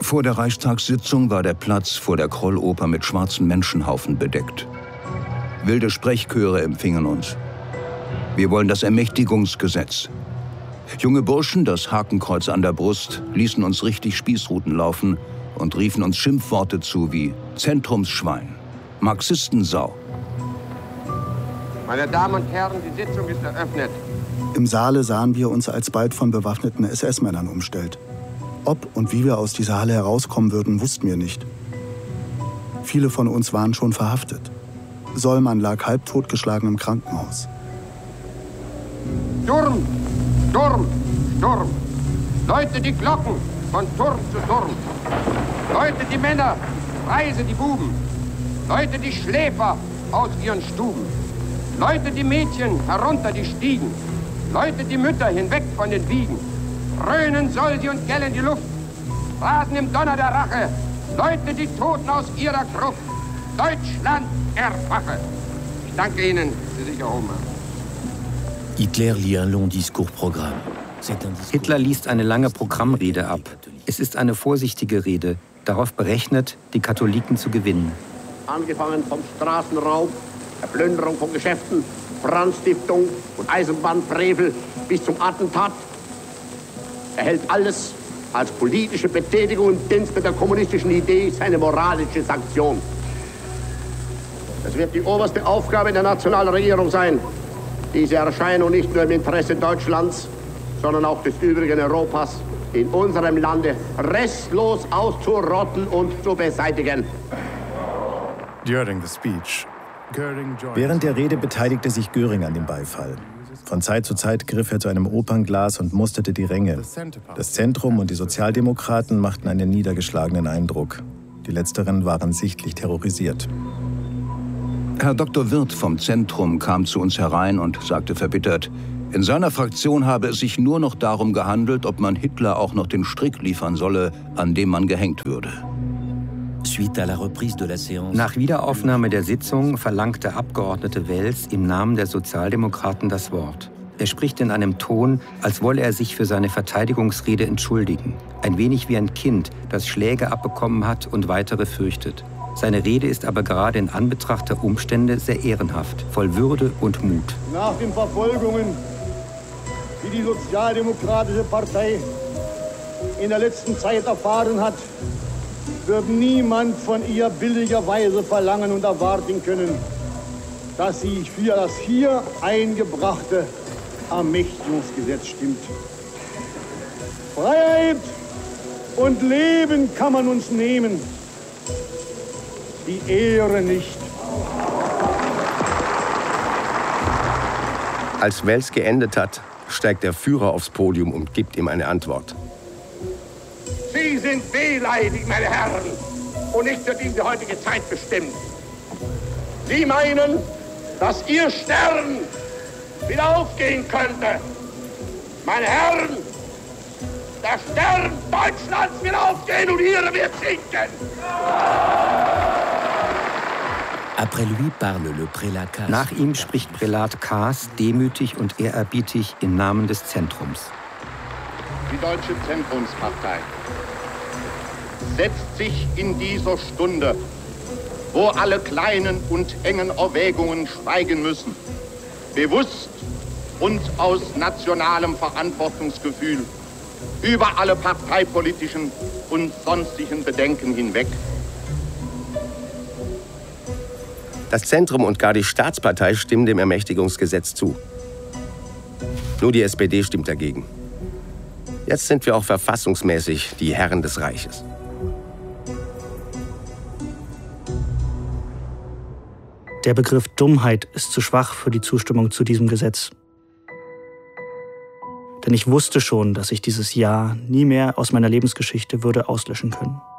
Vor der Reichstagssitzung war der Platz vor der Krolloper mit schwarzen Menschenhaufen bedeckt. Wilde Sprechchöre empfingen uns. Wir wollen das Ermächtigungsgesetz. Junge Burschen, das Hakenkreuz an der Brust, ließen uns richtig Spießruten laufen und riefen uns Schimpfworte zu wie Zentrumsschwein, Marxistensau. Meine Damen und Herren, die Sitzung ist eröffnet. Im Saale sahen wir uns alsbald von bewaffneten SS-Männern umstellt. Ob und wie wir aus dieser Halle herauskommen würden, wussten wir nicht. Viele von uns waren schon verhaftet. Sollmann lag halb totgeschlagen im Krankenhaus. Sturm, Sturm, Sturm. Läute die Glocken von Turm zu Turm. Läute die Männer, reise die Buben. Läute die Schläfer aus ihren Stuben. Läute die Mädchen herunter die Stiegen. Läute die Mütter hinweg von den Wiegen. Dröhnen soll sie und gellen die Luft. Rasen im Donner der Rache. Läute die Toten aus ihrer Gruft. Deutschland erwache. Ich danke Ihnen, Sie sich erhoben haben. Hitler lit un long discours-programme. Hitler liest eine lange Programmrede ab. Es ist eine vorsichtige Rede, darauf berechnet, die Katholiken zu gewinnen. Angefangen vom Straßenraub, der Plünderung von Geschäften, Brandstiftung und Eisenbahnfrevel bis zum Attentat. Er hält alles als politische Betätigung im Dienste der kommunistischen Idee seine moralische Sanktion. Es wird die oberste Aufgabe der nationalen Regierung sein, diese Erscheinung nicht nur im Interesse Deutschlands, sondern auch des übrigen Europas in unserem Lande restlos auszurotten und zu beseitigen. Während der Rede beteiligte sich Göring an dem Beifall. Von Zeit zu Zeit griff er zu einem Opernglas und musterte die Ränge. Das Zentrum und die Sozialdemokraten machten einen niedergeschlagenen Eindruck. Die Letzteren waren sichtlich terrorisiert. Herr Dr. Wirth vom Zentrum kam zu uns herein und sagte verbittert, in seiner Fraktion habe es sich nur noch darum gehandelt, ob man Hitler auch noch den Strick liefern solle, an dem man gehängt würde. Nach Wiederaufnahme der Sitzung verlangte Abgeordnete Wels im Namen der Sozialdemokraten das Wort. Er spricht in einem Ton, als wolle er sich für seine Verteidigungsrede entschuldigen. Ein wenig wie ein Kind, das Schläge abbekommen hat und weitere fürchtet. Seine Rede ist aber gerade in Anbetracht der Umstände sehr ehrenhaft, voll Würde und Mut. Nach den Verfolgungen, die die Sozialdemokratische Partei in der letzten Zeit erfahren hat, wird niemand von ihr billigerweise verlangen und erwarten können, dass sie für das hier eingebrachte Ermächtigungsgesetz stimmt. Freiheit und Leben kann man uns nehmen, die Ehre nicht. Als Wels geendet hat, steigt der Führer aufs Podium und gibt ihm eine Antwort. Sie sind wehleidig, meine Herren, und nicht für diese heutige Zeit bestimmt. Sie meinen, dass Ihr Stern wieder aufgehen könnte. Meine Herren, der Stern Deutschlands wird aufgehen und Ihre wird sinken. Nach ihm spricht Prälat Kaas demütig und ehrerbietig im Namen des Zentrums. Die Deutsche Zentrumspartei setzt sich in dieser Stunde, wo alle kleinen und engen Erwägungen schweigen müssen, bewusst und aus nationalem Verantwortungsgefühl über alle parteipolitischen und sonstigen Bedenken hinweg. Das Zentrum und gar die Staatspartei stimmen dem Ermächtigungsgesetz zu. Nur die SPD stimmt dagegen. Jetzt sind wir auch verfassungsmäßig die Herren des Reiches. Der Begriff Dummheit ist zu schwach für die Zustimmung zu diesem Gesetz. Denn ich wusste schon, dass ich dieses Jahr nie mehr aus meiner Lebensgeschichte würde auslöschen können.